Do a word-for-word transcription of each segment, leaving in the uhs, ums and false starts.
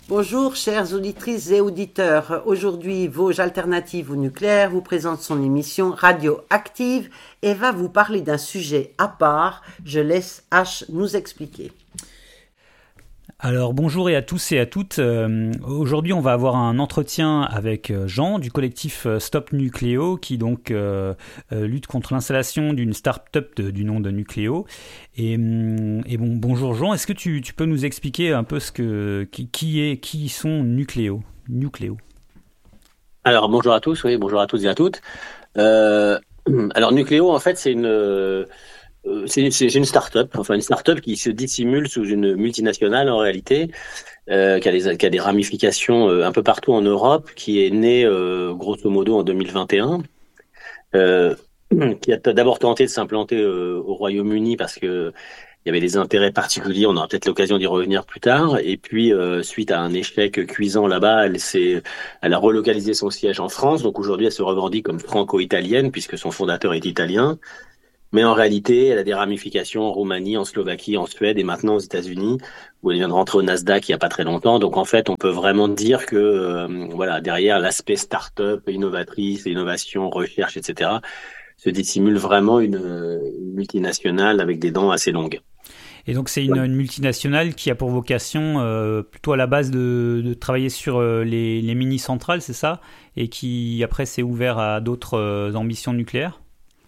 Bonjour chères auditrices et auditeurs. Aujourd'hui, Vosges Alternatives au nucléaire vous présente son émission Radioactive et va vous parler d'un sujet à part. Je laisse H nous expliquer. Alors bonjour et à tous et à toutes. Euh, aujourd'hui, on va avoir un entretien avec Jean du collectif Stop Nucléo qui donc euh, euh, lutte contre l'installation d'une start-up de, du nom de Nucléo. Et, et bon, bonjour Jean, est-ce que tu, tu peux nous expliquer un peu ce que qui, qui est qui sont Nucléo Nucléo Alors bonjour à tous, oui, bonjour à toutes et à toutes. Euh, alors Nucléo, en fait, c'est une euh, c'est une, c'est une start-up, enfin une start-up qui se dissimule sous une multinationale en réalité, euh, qui a des qui a des ramifications euh, un peu partout en Europe, qui est née euh, grosso modo en deux mille vingt et un. Euh, qui a d'abord tenté de s'implanter euh, au Royaume-Uni parce que il y avait des intérêts particuliers, on aura peut-être l'occasion d'y revenir plus tard. Et puis, euh, suite à un échec cuisant là-bas, elle s'est, elle a relocalisé son siège en France. Donc aujourd'hui, elle se revendique comme franco-italienne puisque son fondateur est italien. Mais en réalité, elle a des ramifications en Roumanie, en Slovaquie, en Suède et maintenant aux États-Unis, où elle vient de rentrer au Nasdaq il y a pas très longtemps. Donc en fait, on peut vraiment dire que euh, voilà, derrière l'aspect start-up, innovatrice, innovation, recherche, et cetera, se dissimule vraiment une, une multinationale avec des dents assez longues. Et donc c'est une, une multinationale qui a pour vocation euh, plutôt à la base de, de travailler sur euh, les, les mini-centrales, c'est ça? Et qui après s'est ouvert à d'autres euh, ambitions nucléaires?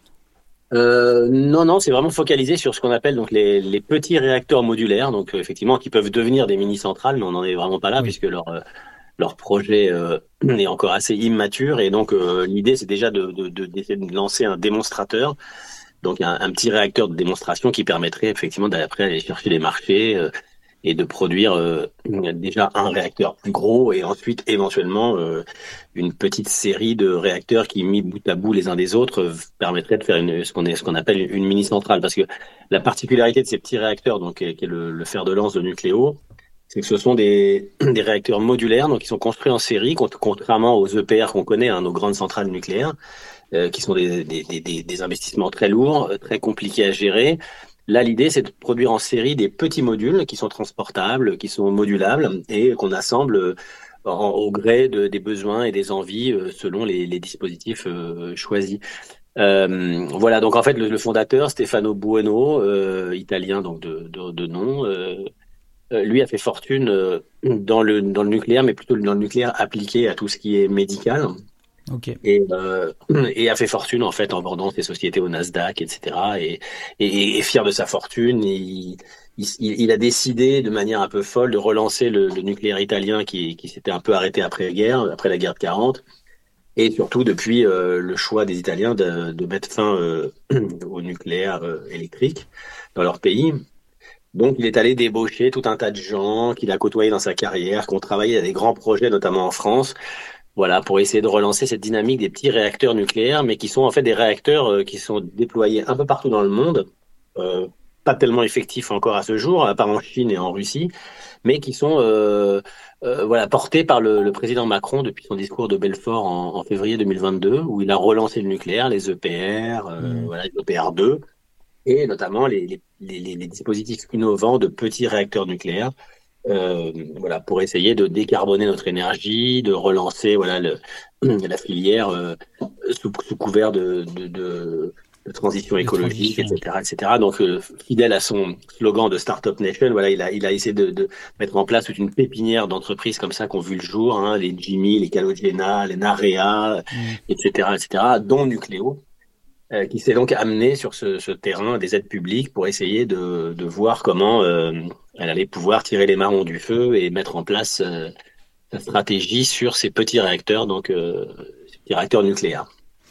Euh, non, non, c'est vraiment focalisé sur ce qu'on appelle donc les, les petits réacteurs modulaires, donc euh, effectivement qui peuvent devenir des mini-centrales, mais on n'en est vraiment pas là Oui. puisque leur euh, leur projet euh, est encore assez immature et donc euh, l'idée c'est déjà de, de, de, d'essayer de lancer un démonstrateur, donc un, un petit réacteur de démonstration qui permettrait effectivement d'après aller chercher les marchés euh, et de produire euh, déjà un réacteur plus gros et ensuite éventuellement euh, une petite série de réacteurs qui mis bout à bout les uns des autres euh, permettraient de faire une, ce qu'on est, ce qu'on appelle une mini centrale parce que la particularité de ces petits réacteurs donc qui est, qui est le, le fer de lance de Nucléo, c'est que ce sont des, des réacteurs modulaires donc qui sont construits en série contrairement aux E P R qu'on connaît, hein, nos grandes centrales nucléaires euh, qui sont des, des, des, des investissements très lourds, très compliqués à gérer. Là, l'idée, c'est de produire en série des petits modules qui sont transportables, qui sont modulables et qu'on assemble en, au gré de, des besoins et des envies euh, selon les, les dispositifs euh, choisis. Euh, voilà, donc en fait, le, le fondateur, Stefano Bueno, euh, italien donc de, de, de nom, euh, lui a fait fortune euh, dans le, dans le nucléaire, mais plutôt dans le nucléaire appliqué à tout ce qui est médical. Ok. Et, euh, et a fait fortune en fait en vendant ses sociétés au Nasdaq, et cetera. Et, et, et fier de sa fortune, il, il, il a décidé de manière un peu folle de relancer le, le nucléaire italien qui, qui s'était un peu arrêté après la guerre, après la guerre de quarante, et surtout depuis euh, le choix des Italiens de, de mettre fin euh, au nucléaire euh, électrique dans leur pays. Donc il est allé débaucher tout un tas de gens qu'il a côtoyés dans sa carrière, qui ont travaillé à des grands projets, notamment en France. Voilà, pour essayer de relancer cette dynamique des petits réacteurs nucléaires, mais qui sont en fait des réacteurs euh, qui sont déployés un peu partout dans le monde, euh, pas tellement effectifs encore à ce jour, à part en Chine et en Russie, mais qui sont euh, euh, voilà portés par le, le président Macron depuis son discours de Belfort en, en février deux mille vingt-deux, où il a relancé le nucléaire, les E P R, euh, Mmh. voilà, les E P R deux, et notamment les, les, les, les dispositifs innovants de petits réacteurs nucléaires. Euh, voilà, pour essayer de décarboner notre énergie, de relancer voilà le, la filière euh, sous, sous couvert de, de, de, de transition De écologique, transition. et cetera, et cetera. Donc, euh, fidèle à son slogan de Startup Nation, voilà, il a, il a essayé de, de mettre en place toute une pépinière d'entreprises comme ça qui ont vu le jour, hein, les Jimmy, les Calogena, les Narea, Mmh. et cetera, et cetera, dont Nucléo. Euh, qui s'est donc amené sur ce, ce terrain des aides publiques pour essayer de, de voir comment euh, elle allait pouvoir tirer les marrons du feu et mettre en place euh, sa stratégie sur ces petits réacteurs, donc euh, ces petits réacteurs nucléaires.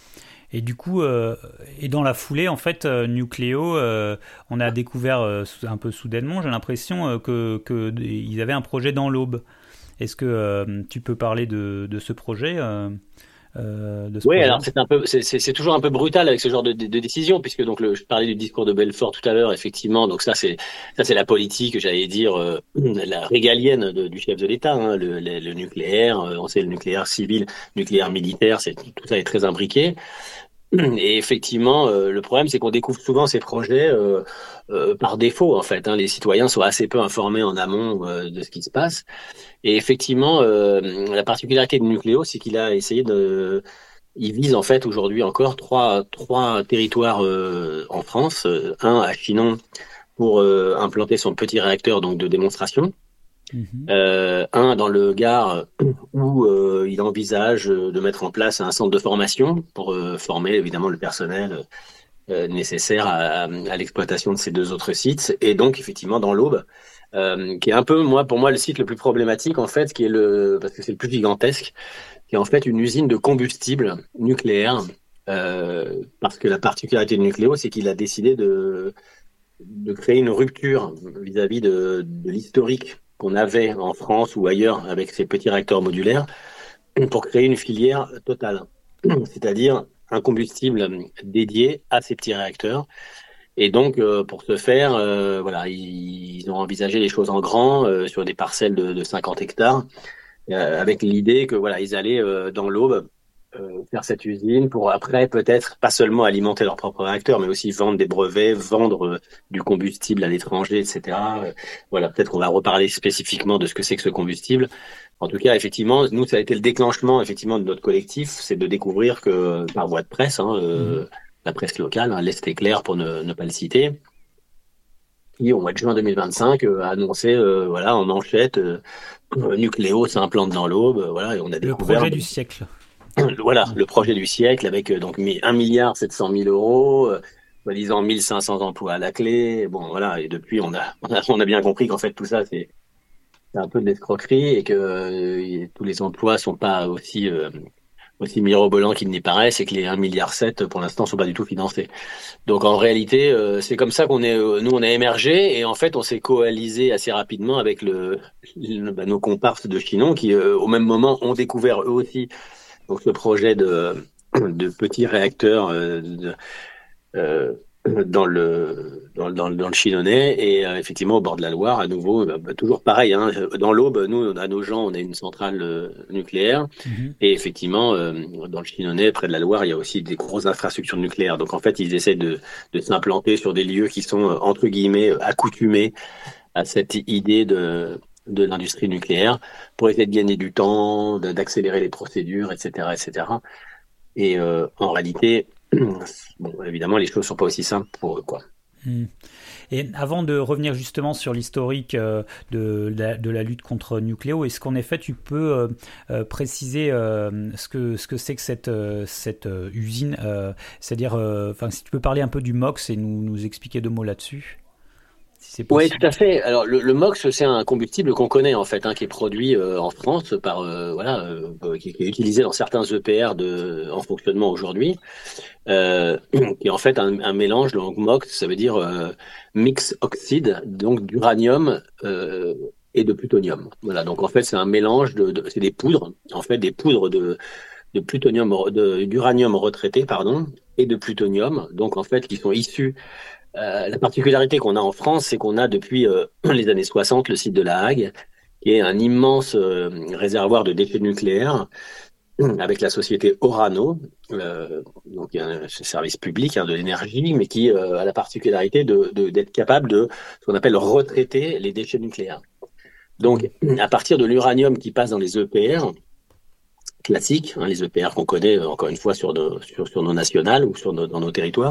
Et du coup, euh, et dans la foulée, en fait, euh, Nucléo, euh, on a découvert euh, un peu soudainement, j'ai l'impression, euh, que, que ils avaient un projet dans l'Aube. Est-ce que euh, tu peux parler de, de ce projet euh, euh, de ce Oui, projet alors c'est un peu, c'est, c'est, c'est toujours un peu brutal avec ce genre de, de, de décision, puisque donc le, je parlais du discours de Belfort tout à l'heure, effectivement. Donc ça, c'est ça, c'est la politique, j'allais dire euh, la régalienne de, du chef de l'État, hein, le, le, le nucléaire. euh, On sait le nucléaire civil, nucléaire militaire, c'est tout ça est très imbriqué. Et effectivement, euh, le problème, c'est qu'on découvre souvent ces projets euh, euh, par défaut, en fait. Hein. Les citoyens sont assez peu informés en amont euh, de ce qui se passe. Et effectivement, euh, la particularité de Nucléo, c'est qu'il a essayé de... Il vise en fait aujourd'hui encore trois, trois territoires euh, en France. Euh, Un à Chinon pour euh, implanter son petit réacteur donc de démonstration. Mhm. Euh, un dans le Gard où euh, il envisage de mettre en place un centre de formation pour euh, former évidemment le personnel euh, nécessaire à, à l'exploitation de ces deux autres sites. Et donc effectivement dans l'Aube, euh, qui est un peu moi pour moi le site le plus problématique en fait, qui est le parce que c'est le plus gigantesque, qui est en fait une usine de combustible nucléaire. Euh, parce que la particularité de Nucléo, c'est qu'il a décidé de de créer une rupture vis-à-vis de, de l'historique qu'on avait en France ou ailleurs avec ces petits réacteurs modulaires pour créer une filière totale, c'est-à-dire un combustible dédié à ces petits réacteurs. Et donc, euh, pour ce faire, euh, voilà, ils, ils ont envisagé les choses en grand euh, sur des parcelles de, de cinquante hectares, euh, avec l'idée que voilà, ils allaient euh, dans l'Aube euh, faire cette usine pour après peut-être pas seulement alimenter leurs propres réacteurs, mais aussi vendre des brevets, vendre euh, du combustible à l'étranger, et cetera. Euh, voilà, peut-être qu'on va reparler spécifiquement de ce que c'est que ce combustible. En tout cas, effectivement, nous, ça a été le déclenchement effectivement de notre collectif, c'est de découvrir que par voie de presse, hein, euh, Mhm. la presse locale, hein, l'Est éclair pour ne, ne pas le citer, qui au mois de juin deux mille vingt-cinq euh, a annoncé, euh, voilà, en manchette, euh, Nucléo s'implante dans l'Aube, euh, voilà, et on a Le découvert projet du siècle. voilà, Ouais. le projet du siècle avec euh, donc un milliard sept cent mille euros, euh, soi-disant mille cinq cents emplois à la clé. Bon, voilà, et depuis, on a, on a, on a bien compris qu'en fait, tout ça, c'est c'est un peu de l'escroquerie et que euh, tous les emplois sont pas aussi, euh, aussi mirobolants qu'ils n'y paraissent et que les un milliard sept, pour l'instant, sont pas du tout financés. Donc, en réalité, euh, c'est comme ça qu'on est, euh, nous, on a émergé et en fait, on s'est coalisé assez rapidement avec le, le- bah, nos comparses de Chinon qui, euh, au même moment, ont découvert eux aussi donc ce projet de, de petits réacteurs euh, de- euh, dans le dans, dans, dans le Chinonais et euh, effectivement au bord de la Loire à nouveau bah, bah, toujours pareil hein, dans l'Aube nous on a nos gens on a une centrale euh, nucléaire Mhm. et effectivement euh, dans le Chinonais près de la Loire il y a aussi des grosses infrastructures nucléaires donc en fait ils essaient de, de s'implanter sur des lieux qui sont euh, entre guillemets accoutumés à cette idée de de l'industrie nucléaire pour essayer de gagner du temps, de- d'accélérer les procédures, et cetera, et cetera. Et euh, en réalité, bon, évidemment, les choses sont pas aussi simples pour eux, quoi. Mhm. Et avant de revenir justement sur l'historique euh, de, la, de la lutte contre Nucléo, est-ce qu'en effet tu peux euh, euh, préciser euh, ce que ce que c'est que cette euh, cette euh, usine, euh, c'est-à-dire, euh, enfin si tu peux parler un peu du MOX et nous nous expliquer deux mots là-dessus, si c'est Oui, possible. tout à fait. Alors, le, le MOX, c'est un combustible qu'on connaît en fait, hein, qui est produit euh, en France par euh, voilà, euh, qui, qui est utilisé dans certains E P R de en fonctionnement aujourd'hui, euh, qui est en fait un, un mélange. Donc MOX, ça veut dire euh, mix oxyde, donc d'uranium euh, et de plutonium. Voilà. Donc en fait, c'est un mélange de, de c'est des poudres, en fait, des poudres de de plutonium, de, d'uranium retraité, pardon, et de plutonium, donc en fait qui sont issus. Euh, la particularité qu'on a en France, c'est qu'on a depuis euh, les années soixante le site de La Hague, qui est un immense euh, réservoir de déchets nucléaires avec la société Orano, euh, donc un service public hein, de l'énergie, mais qui euh, a la particularité de, de, d'être capable de ce qu'on appelle retraiter les déchets nucléaires. Donc, Mhm. à partir de l'uranium qui passe dans les E P R, classiques, hein, les E P R qu'on connaît euh, encore une fois sur nos, sur, sur nos nationales ou sur nos, dans nos territoires,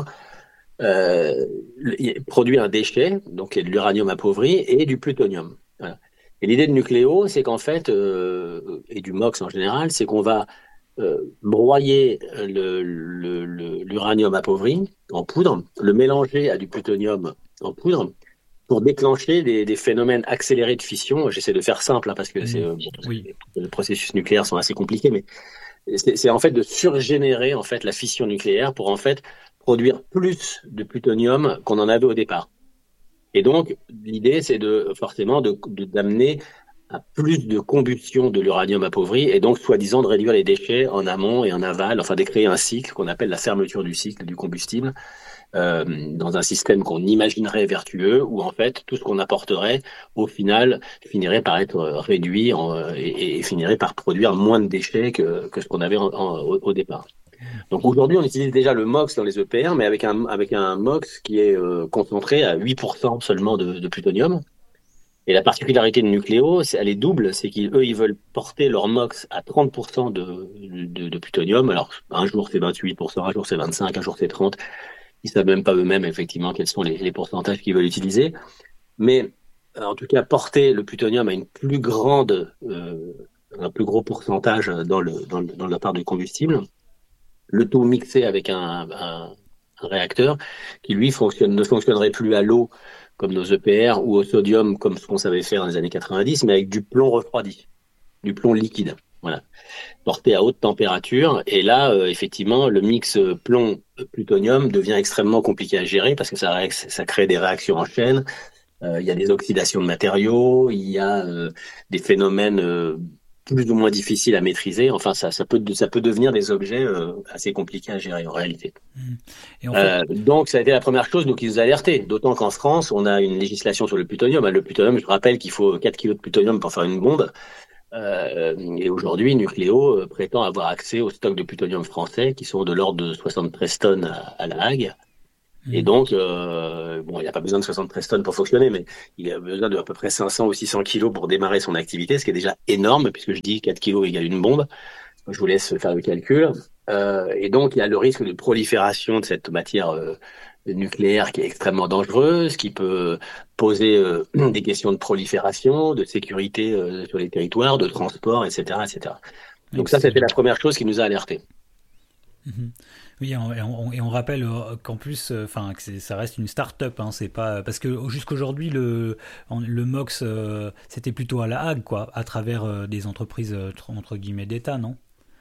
euh, il produit un déchet, donc il y a de l'uranium appauvri et du plutonium. Voilà. Et l'idée de Nucléo, c'est qu'en fait, euh, et du MOX en général, c'est qu'on va euh, broyer le, le, le, l'uranium appauvri en poudre, le mélanger à du plutonium en poudre pour déclencher des, des phénomènes accélérés de fission. J'essaie de faire simple hein, parce que c'est, Mhm. euh, bon, Oui. les processus nucléaires sont assez compliqués, mais c'est, c'est en fait de surgénérer en fait la fission nucléaire pour en fait produire plus de plutonium qu'on en avait au départ. Et donc l'idée c'est de forcément de, de d'amener à plus de combustion de l'uranium appauvri et donc soi-disant de réduire les déchets en amont et en aval, enfin de créer un cycle qu'on appelle la fermeture du cycle du combustible euh, dans un système qu'on imaginerait vertueux, où en fait tout ce qu'on apporterait, au final, finirait par être réduit en, et, et, finirait par produire moins de déchets que, que ce qu'on avait en, en, au, au départ. Donc aujourd'hui, on utilise déjà le MOX dans les E P R, mais avec un, avec un MOX qui est euh, concentré à huit pour cent seulement de, de plutonium. Et la particularité de Nucléo, c'est, elle est double, c'est qu'eux, ils veulent porter leur MOX à trente pour cent de, de, de plutonium. Alors, un jour c'est vingt-huit pour cent, un jour c'est vingt-cinq, un jour c'est trente. Ils savent même pas eux-mêmes, effectivement, quels sont les, les pourcentages qu'ils veulent utiliser. Mais, en tout cas, porter le plutonium à une plus grande, euh, un plus gros pourcentage dans le, dans, le, dans la part du combustible. Le tout mixé avec un, un, un réacteur qui, lui, fonctionne, ne fonctionnerait plus à l'eau comme nos E P R ou au sodium comme ce qu'on savait faire dans les années quatre-vingt-dix, mais avec du plomb refroidi, du plomb liquide, voilà, porté à haute température. Et là, euh, effectivement, le mix plomb-plutonium devient extrêmement compliqué à gérer parce que ça, ça crée des réactions en chaîne. Euh, il y a des oxydations de matériaux, il y a euh, des phénomènes euh, plus ou moins difficiles à maîtriser. Enfin, ça, ça peut, ça peut devenir des objets euh, assez compliqués à gérer en réalité. Et en fait... euh, donc, ça a été la première chose donc ils nous alertaient. D'autant qu'en France, on a une législation sur le plutonium. Le plutonium, je rappelle qu'il faut quatre kilos de plutonium pour faire une bombe. Euh, et aujourd'hui, Nucléo euh, prétend avoir accès aux stocks de plutonium français qui sont de l'ordre de soixante-treize tonnes à, à La Hague. Et donc, euh, bon, il n'y a pas besoin de soixante-treize tonnes pour fonctionner, mais il a besoin de à peu près cinq cents ou six cents kilos pour démarrer son activité, ce qui est déjà énorme, puisque je dis quatre kilos égale une bombe. Je vous laisse faire le calcul. Euh, et donc, il y a le risque de prolifération de cette matière euh, nucléaire qui est extrêmement dangereuse, qui peut poser euh, des questions de prolifération, de sécurité euh, sur les territoires, de transport, et cetera, et cetera. Donc ça, c'était la première chose qui nous a alertés. Mmh. Oui, et on, et on rappelle qu'en plus, enfin, que c'est, ça reste une start-up, hein, c'est pas parce que jusqu'aujourd'hui le le MOX euh, c'était plutôt à La Hague, quoi, à travers euh, des entreprises euh, entre guillemets d'État, non?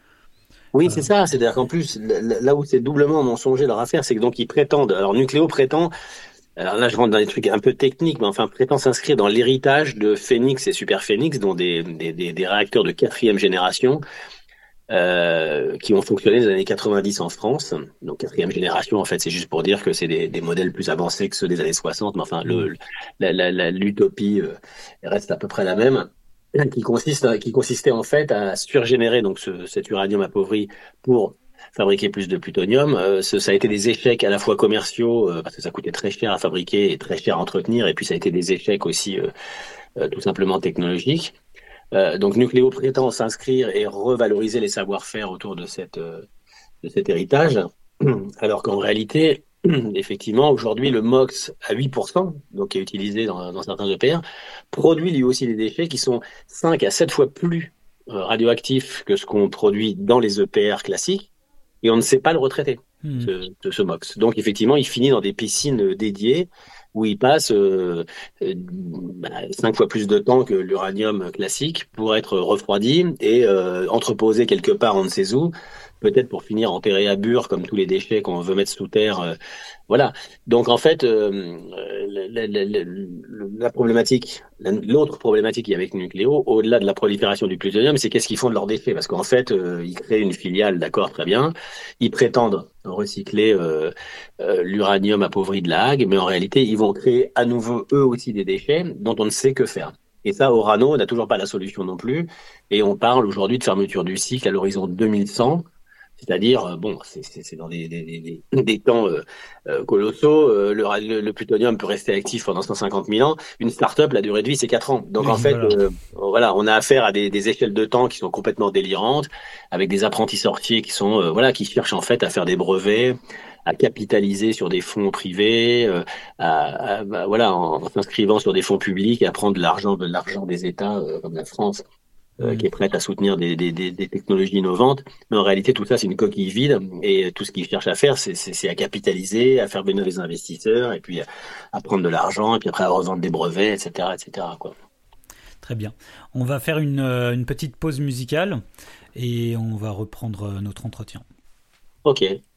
Oui, c'est ça. C'est-à-dire qu'en plus, là où c'est doublement mensonger leur affaire, c'est que donc ils prétendent. Alors Nucléo prétend. Alors là, je rentre dans des trucs un peu techniques, mais enfin prétend s'inscrire dans l'héritage de Phénix et Super Phénix, dont des des, des, des réacteurs de quatrième génération. Euh, qui ont fonctionné dans les années quatre-vingt-dix en France. Donc quatrième génération, en fait, c'est juste pour dire que c'est des, des modèles plus avancés que ceux des années soixante. Mais enfin, le, la, la, la, l'utopie euh, reste à peu près la même, qui consiste, qui consistait en fait à surgénérer donc ce, cet uranium appauvri pour fabriquer plus de plutonium. Euh, ce, ça a été des échecs à la fois commerciaux euh, parce que ça coûtait très cher à fabriquer et très cher à entretenir, et puis ça a été des échecs aussi euh, euh, tout simplement technologiques. Euh, donc Nucléo prétend s'inscrire et revaloriser les savoir-faire autour de, cette, euh, de cet héritage, alors qu'en réalité, effectivement, aujourd'hui, le MOX à huit pour cent, donc qui est utilisé dans, dans certains E P R, produit lui aussi des déchets qui sont cinq à sept fois plus euh, radioactifs que ce qu'on produit dans les E P R classiques, et on ne sait pas le retraiter, mmh. ce, ce, ce MOX. Donc effectivement, il finit dans des piscines dédiées, où il passe euh, euh, bah, cinq fois plus de temps que l'uranium classique pour être refroidi et euh, entreposé quelque part on ne sait où, peut-être pour finir enterré à Bure comme tous les déchets qu'on veut mettre sous terre. Euh, voilà. Donc en fait, euh, la, la, la, la problématique, l'autre problématique avec Nucléo, au-delà de la prolifération du plutonium, c'est qu'est-ce qu'ils font de leurs déchets, parce qu'en fait, euh, ils créent une filiale, d'accord, très bien, ils prétendent recycler euh, euh, l'uranium appauvri de La Hague, mais en réalité, ils vont créer à nouveau eux aussi des déchets dont on ne sait que faire. Et ça, Orano n'a toujours pas la solution non plus. Et on parle aujourd'hui de fermeture du cycle à l'horizon deux mille cent. C'est-à-dire, bon, c'est, c'est, c'est dans des, des, des, des temps euh, euh, colossaux. Euh, le, le, le plutonium peut rester actif pendant cent cinquante mille ans. Une start-up, la durée de vie, c'est quatre ans. Donc, oui, en fait, voilà. Euh, voilà, on a affaire à des, des échelles de temps qui sont complètement délirantes, avec des apprentis sorciers qui sont, euh, voilà, qui cherchent en fait à faire des brevets, à capitaliser sur des fonds privés, euh, à, à, à, voilà, en, en s'inscrivant sur des fonds publics, et à prendre de l'argent, de l'argent des États, euh, comme la France. Euh, qui est prête à soutenir des, des, des, des technologies innovantes, mais en réalité tout ça c'est une coquille vide, et tout ce qu'ils cherchent à faire c'est, c'est, c'est à capitaliser, à faire venir les investisseurs, et puis à, à prendre de l'argent, et puis après à revendre des brevets, et cetera, et cetera, quoi. Très bien. On va faire une, une petite pause musicale et on va reprendre notre entretien. Ok.